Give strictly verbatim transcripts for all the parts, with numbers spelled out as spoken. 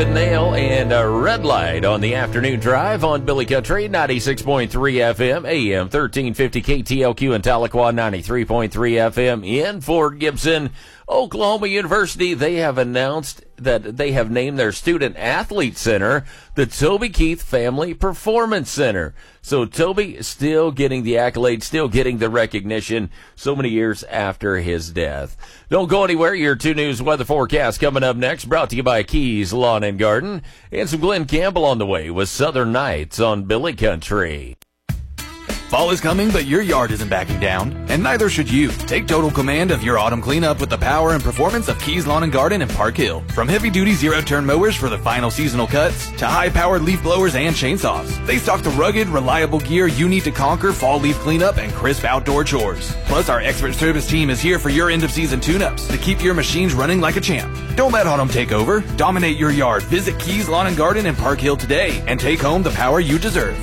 Nail and a red light on the afternoon drive on Billy Country, ninety-six point three F M, A M thirteen fifty K T L Q in Tahlequah, ninety-three point three F M in Fort Gibson. Oklahoma University, they have announced that they have named their student athlete center the Toby Keith Family Performance Center. So Toby still getting the accolade, still getting the recognition so many years after his death. Don't go anywhere. Your two News weather forecast coming up next, brought to you by Keys Lawn and Garden, and some Glenn Campbell on the way with Southern Nights on Billy Country. Fall is coming, but your yard isn't backing down, and neither should you. Take total command of your autumn cleanup with the power and performance of Keys Lawn and Garden in Park Hill. From heavy-duty zero-turn mowers for the final seasonal cuts to high-powered leaf blowers and chainsaws, they stock the rugged, reliable gear you need to conquer fall leaf cleanup and crisp outdoor chores. Plus, our expert service team is here for your end-of-season tune-ups to keep your machines running like a champ. Don't let autumn take over. Dominate your yard. Visit Keys Lawn and Garden in Park Hill today and take home the power you deserve.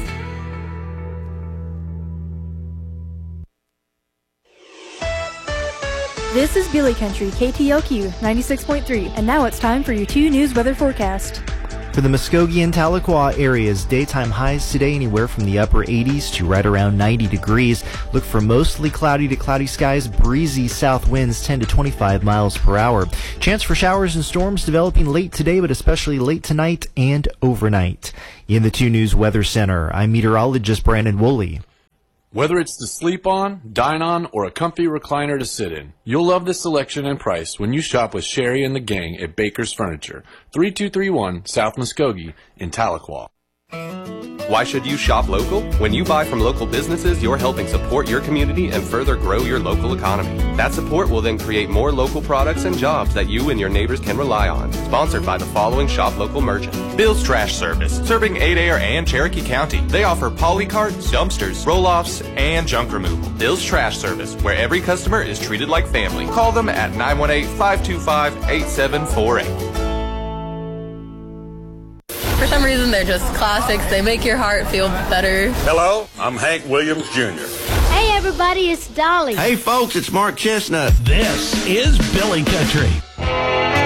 This is Billy Country, K T L Q ninety-six point three, and now it's time for your two News weather forecast. For the Muskogee and Tahlequah areas, daytime highs today anywhere from the upper eighties to right around ninety degrees. Look for mostly cloudy to cloudy skies, breezy south winds ten to twenty-five miles per hour. Chance for showers and storms developing late today, but especially late tonight and overnight. In the two News Weather Center, I'm meteorologist Brandon Woolley. Whether it's to sleep on, dine on, or a comfy recliner to sit in, you'll love the selection and price when you shop with Sherry and the gang at Baker's Furniture, thirty-two thirty-one South Muskogee in Tahlequah. Why should you shop local? When you buy from local businesses, you're helping support your community and further grow your local economy. That support will then create more local products and jobs that you and your neighbors can rely on. Sponsored by the following shop local merchant. Bill's Trash Service, serving Adair and Cherokee County. They offer polycarts, dumpsters, roll-offs, and junk removal. Bill's Trash Service, where every customer is treated like family. Call them at nine one eight, five two five, eight seven four eight. For some reason, they're just classics. They make your heart feel better. Hello, I'm Hank Williams Junior Hey, everybody, it's Dolly. Hey, folks, it's Mark Chestnut. This is Billy Country.